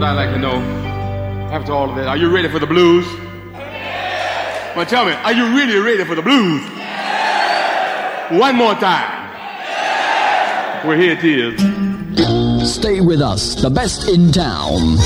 what I'd like to know, after all of that, are you ready for the blues? Well, tell me, are you really ready for the blues? One more time. Well, here it is. Stay with us, the best in town.